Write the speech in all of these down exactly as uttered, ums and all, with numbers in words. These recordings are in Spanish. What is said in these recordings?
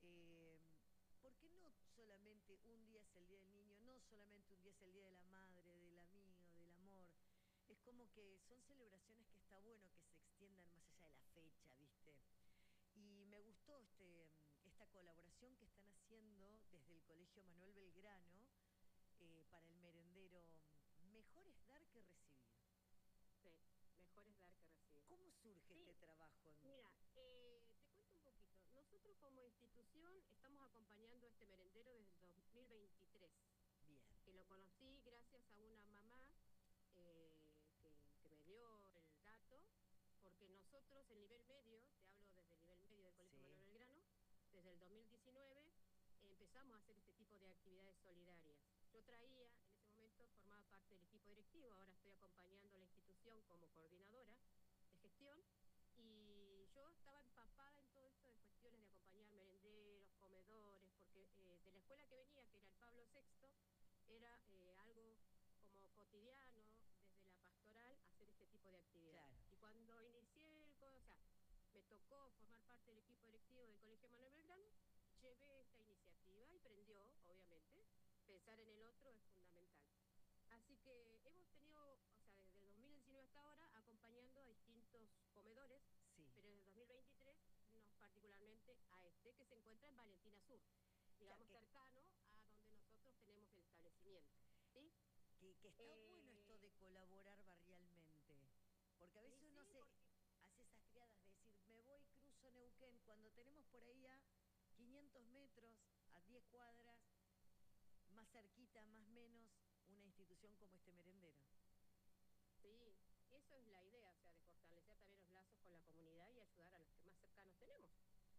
Eh, porque no solamente un día es el Día del Niño, no solamente un día es el Día de la Madre, del amigo, del amor. Es como que son celebraciones que está bueno que se extiendan más allá de la fecha, ¿viste? Y me gustó este, esta colaboración que están haciendo desde el Colegio Manuel Belgrano eh, para el merendero. Mejor es dar que recibir. Sí, mejor es dar que recibir. ¿Cómo surge este Sí, trabajo? En... mira, eh, te cuento un poquito. Nosotros como institución estamos acompañando a este merendero desde el dos mil veintitrés, Bien, que lo conocí gracias a una mamá eh, que, que me dio el dato, porque nosotros el nivel medio, te hablo desde el nivel medio del Colegio sí, Manuel Belgrano, desde el dos mil diecinueve eh, empezamos a hacer este tipo de actividades solidarias. Yo traía, en ese momento formaba parte del equipo directivo, ahora estoy acompañando a la institución como coordinadora de gestión, y yo estaba empapada en todo esto de cuestiones de acompañar merenderos, comedores, porque eh, de la escuela que venía, que era el Pablo sexto, era eh, algo como cotidiano, desde la pastoral, hacer este tipo de actividades. claro. Y cuando inicié el, o sea, me tocó formar parte del equipo directivo del Colegio Manuel Belgrano, llevé esta iniciativa y prendió, obviamente, pensar en el otro es fundamental. Así que hemos tenido, o sea, desde el dos mil diecinueve hasta ahora, acompañando a distintos comedores, Sí. pero desde el dos mil veintitrés, nos particularmente a este, que se encuentra en Valentina Sur, Claro, digamos que, cercano a donde nosotros tenemos el establecimiento, ¿sí? que, que está bueno esto de Eh, colaborar barrialmente. Porque a y veces uno sí, se porque hace esas triadas de decir, me voy, cruzo Neuquén, cuando tenemos por ahí a quinientos metros, a diez cuadras, más cerquita, más menos, una institución como este merendero. sí, eso es la idea, o sea, de fortalecer también los lazos con la comunidad y ayudar a los que más cercanos tenemos.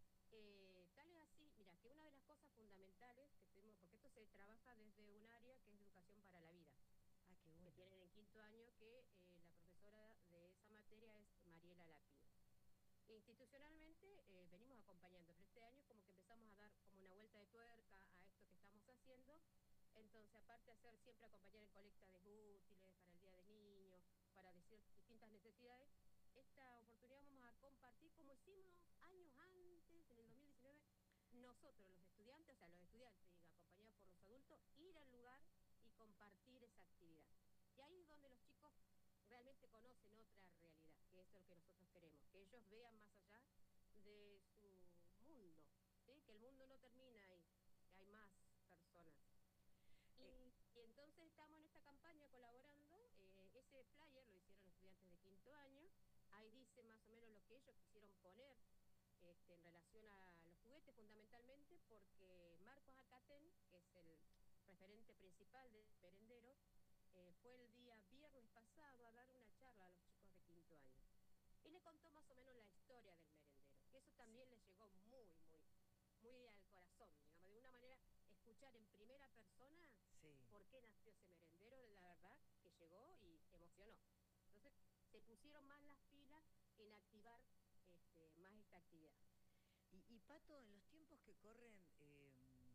Eh, tal es así, mira, que una de las cosas fundamentales que estuvimos, porque esto se trabaja desde un área que es educación para la vida, Ah, qué que bueno. tienen en quinto año, que eh, la profesora de esa materia es Mariela Lapio. Institucionalmente eh, venimos acompañando, pero este año como que empezamos a dar como una vuelta de tuerca a esto que estamos haciendo. Entonces, aparte de hacer siempre acompañar en colecta de útiles para el Día del Niño, para decir distintas necesidades, esta oportunidad vamos a compartir como hicimos años antes, en el dos mil diecinueve, nosotros los estudiantes, o sea, los estudiantes y acompañados por los adultos, ir al lugar y compartir esa actividad. Y ahí es donde los chicos realmente conocen otra realidad, que eso es lo que nosotros queremos, que ellos vean más allá de su mundo, ¿sí? Que el mundo no termina ahí, que hay más personas. Eh, Y, y entonces estamos en esta campaña colaborando, eh, ese flyer lo hicieron estudiantes de quinto año, ahí dice más o menos lo que ellos quisieron poner este, en relación a los juguetes fundamentalmente, porque Marcos Acatén, que es el referente principal del merendero, eh, fue el día viernes pasado a dar una charla a los chicos de quinto año. Y le contó más o menos la historia del merendero, que eso sí, también le llegó muy, muy, muy al corazón, digamos, de una manera, escuchar en primera persona sí. por qué nació ese merendero, la verdad que llegó y emocionó. Entonces, se pusieron más las pilas en activar este, más esta actividad. Y, y Pato, en los tiempos que corren, eh,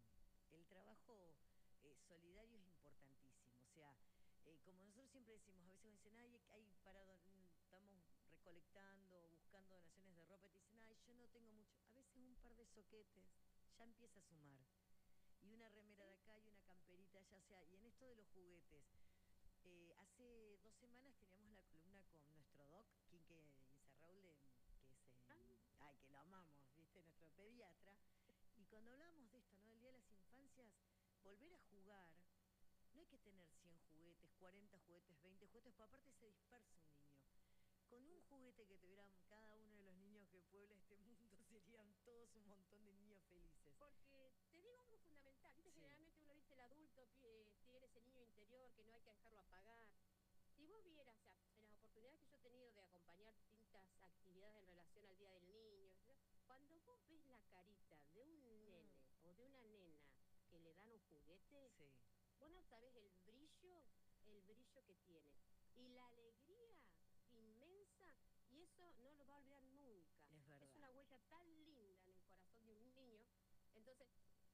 el trabajo eh, solidario es importantísimo. O sea, eh, como nosotros siempre decimos, a veces dicen, ay, hay para don- estamos recolectando, buscando donaciones de ropa, y te dicen, ay, yo no tengo mucho. A veces un par de soquetes ya empieza a sumar. Y una remera de Sí, acá y una camperita, ya sea. Y en esto de los juguetes, eh, hace dos semanas teníamos la columna con nuestro doc, Quique Incerraule, que es, eh, ah, ay, que lo amamos, ¿viste? Nuestro pediatra. Y cuando hablábamos de esto, ¿no? Del Día de las Infancias, volver a jugar, no hay que tener cien juguetes, cuarenta juguetes, veinte juguetes, porque aparte se dispersa un niño. Con un juguete que tuvieran cada uno de los niños que puebla este mundo, serían todos un montón de niños felices. porque te digo algo fundamental, ¿viste? Sí, Generalmente uno dice el adulto eh, tiene ese niño interior que no hay que dejarlo apagar. Si vos vieras, o sea, en las oportunidades que yo he tenido de acompañar distintas actividades en relación al Día del Niño, etcétera, cuando vos ves la carita de un mm, nene o de una nena que le dan un juguete, sí, vos no sabés el brillo, el brillo que tiene. Y la alegría inmensa, y eso no lo va a olvidar nunca. es Es verdad. una huella tan linda en el corazón de un niño. Entonces,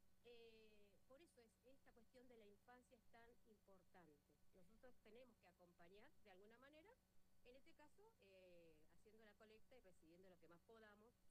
eh, por eso es esta cuestión de la infancia es tan importante. Nosotros tenemos que acompañar de alguna manera, en este caso, eh, haciendo la colecta y recibiendo lo que más podamos